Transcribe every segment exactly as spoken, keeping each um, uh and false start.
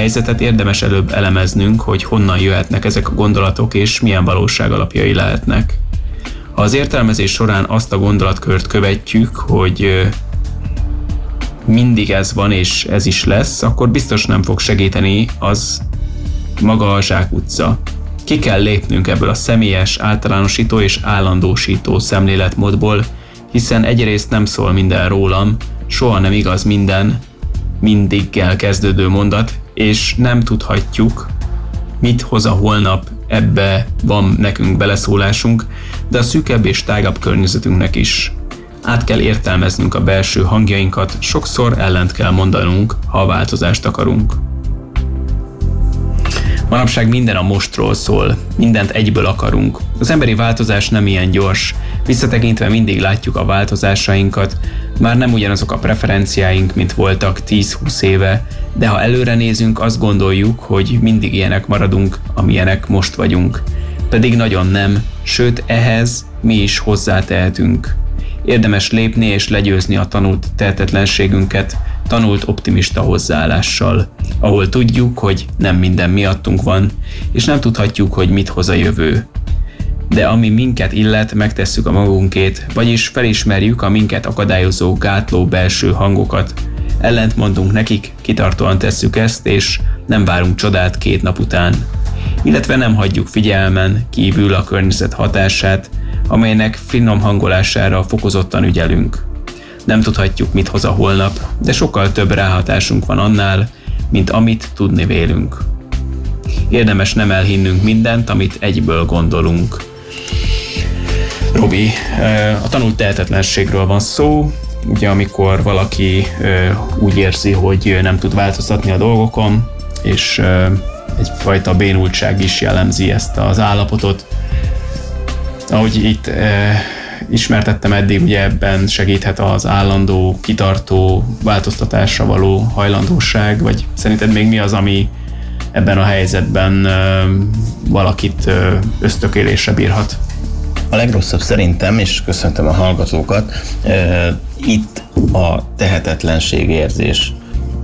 helyzetet érdemes előbb elemeznünk, hogy honnan jöhetnek ezek a gondolatok és milyen valóság alapjai lehetnek. Ha az értelmezés során azt a gondolatkört követjük, hogy mindig ez van és ez is lesz, akkor biztos nem fog segíteni az maga a zsákutca. Ki kell lépnünk ebből a személyes, általánosító és állandósító szemléletmódból, hiszen egyrészt nem szól minden rólam, soha nem igaz minden, mindiggel kezdődő mondat, és nem tudhatjuk, mit hoz a holnap, ebbe van nekünk beleszólásunk, de a szűkebb és tágabb környezetünknek is. Át kell értelmeznünk a belső hangjainkat, sokszor ellent kell mondanunk, ha a változást akarunk. Manapság minden a mostról szól, mindent egyből akarunk. Az emberi változás nem ilyen gyors, visszatekintve mindig látjuk a változásainkat, már nem ugyanazok a preferenciáink, mint voltak tíz-húsz éve, de ha előre nézünk, azt gondoljuk, hogy mindig ilyenek maradunk, amilyenek most vagyunk. Pedig nagyon nem, sőt ehhez mi is hozzátehetünk. Érdemes lépni és legyőzni a tanult tehetetlenségünket, tanult optimista hozzáállással, ahol tudjuk, hogy nem minden miattunk van, és nem tudhatjuk, hogy mit hoz a jövő. De ami minket illet, megtesszük a magunkét, vagyis felismerjük a minket akadályozó, gátló belső hangokat, ellentmondunk nekik, kitartóan tesszük ezt, és nem várunk csodát két nap után. Illetve nem hagyjuk figyelmen kívül a környezet hatását, amelynek finom hangolására fokozottan ügyelünk. Nem tudhatjuk, mit hoz a holnap, de sokkal több ráhatásunk van annál, mint amit tudni vélünk. Érdemes nem elhinnünk mindent, amit egyből gondolunk. Robi, a tanult tehetetlenségről van szó, ugye amikor valaki úgy érzi, hogy nem tud változtatni a dolgokon, és egyfajta bénultság is jellemzi ezt az állapotot. Ahogy itt eh, ismertettem eddig, ugye ebben segíthet az állandó, kitartó változtatásra való hajlandóság, vagy szerinted még mi az, ami ebben a helyzetben eh, valakit eh, ösztökélésre bírhat? A legrosszabb szerintem, és köszöntöm a hallgatókat, eh, itt a tehetetlenségérzés.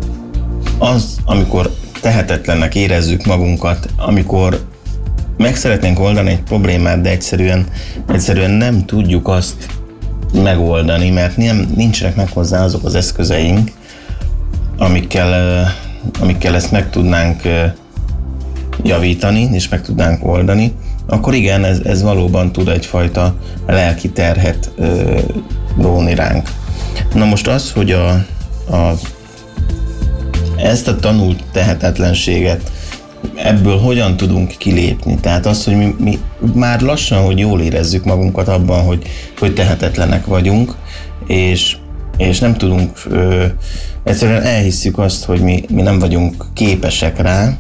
Az, amikor tehetetlennek érezzük magunkat, amikor meg szeretnénk oldani egy problémát, de egyszerűen, egyszerűen nem tudjuk azt megoldani, mert nem, nincsenek meg hozzá azok az eszközeink, amikkel, amikkel ezt meg tudnánk javítani, és meg tudnánk oldani, akkor igen, ez, ez valóban tud egyfajta lelki terhet róni ránk. Na most az, hogy a, a, ezt a tanult tehetetlenséget ebből hogyan tudunk kilépni? Tehát az, hogy mi, mi már lassan, hogy jól érezzük magunkat abban, hogy, hogy tehetetlenek vagyunk, és, és nem tudunk, ö, egyszerűen elhisszük azt, hogy mi, mi nem vagyunk képesek rá,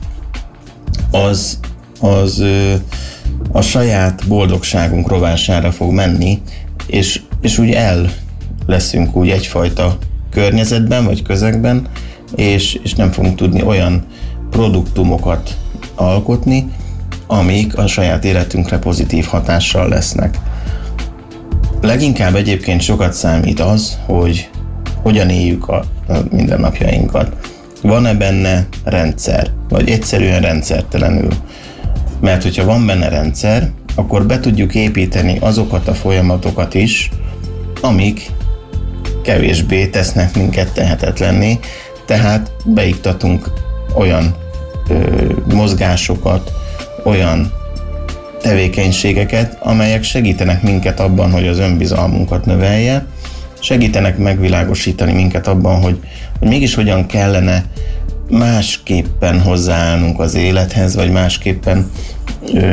az, az ö, a saját boldogságunk rovására fog menni, és, és úgy el leszünk úgy egyfajta környezetben, vagy közegben, és, és nem fogunk tudni olyan produktumokat alkotni, amik a saját életünkre pozitív hatással lesznek. Leginkább egyébként sokat számít az, hogy hogyan éljük a mindennapjainkat. Van-e benne rendszer, vagy egyszerűen rendszertelenül? Mert hogyha van benne rendszer, akkor be tudjuk építeni azokat a folyamatokat is, amik kevésbé tesznek minket tehetetlenné, tehát beiktatunk olyan ö, mozgásokat, olyan tevékenységeket, amelyek segítenek minket abban, hogy az önbizalmunkat növelje, segítenek megvilágosítani minket abban, hogy, hogy mégis hogyan kellene másképpen hozzáállnunk az élethez, vagy másképpen ö,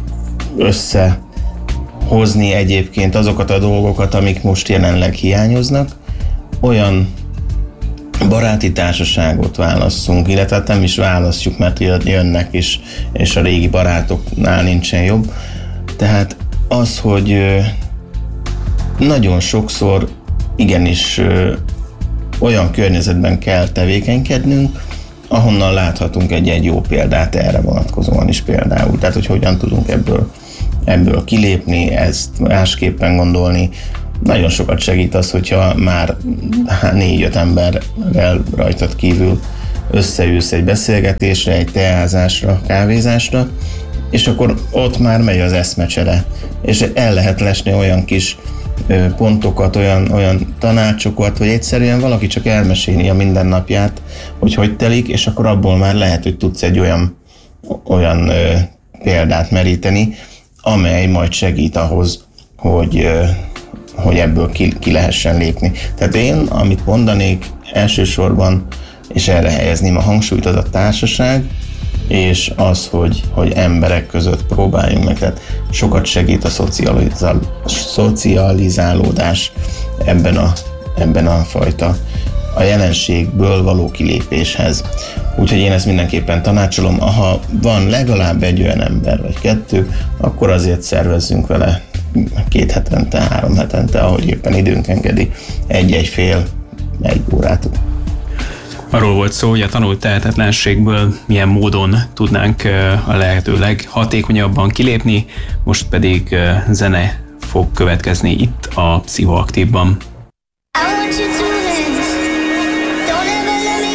összehozni egyébként azokat a dolgokat, amik most jelenleg hiányoznak, olyan baráti társaságot válasszunk, illetve hát nem is választjuk, mert jönnek is, és a régi barátoknál nincsen jobb. Tehát az, hogy nagyon sokszor igenis olyan környezetben kell tevékenykednünk, ahonnan láthatunk egy-egy jó példát erre vonatkozóan is például. Tehát, hogy hogyan tudunk ebből, ebből kilépni, ezt másképpen gondolni. Nagyon sokat segít az, hogyha már négy-öt emberrel rajtad kívül összeülsz egy beszélgetésre, egy teázásra, kávézásra, és akkor ott már megy az eszmecsere, és el lehet lesni olyan kis pontokat, olyan, olyan tanácsokat, hogy egyszerűen valaki csak elmeséli a mindennapját, hogy hogy telik, és akkor abból már lehet, hogy tudsz egy olyan, olyan ö, példát meríteni, amely majd segít ahhoz, hogy, ö, hogy ebből ki, ki lehessen lépni. Tehát én, amit mondanék elsősorban, és erre helyezném a hangsúlyt, az a társaság, és az, hogy, hogy emberek között próbáljunk meg, tehát sokat segít a szocializál, szocializálódás ebben a, ebben a fajta a jelenségből való kilépéshez. Úgyhogy én ezt mindenképpen tanácsolom, ha van legalább egy olyan ember, vagy kettő, akkor azért szervezzünk vele két hetente, három hetente, ahogy éppen időnk engedi, egy-egy fél, egy órát. Arról volt szó, hogy a tanult tehetetlenségből milyen módon tudnánk a lehető leghatékonyabban kilépni, most pedig zene fog következni itt a Pszichoaktívban. I want you to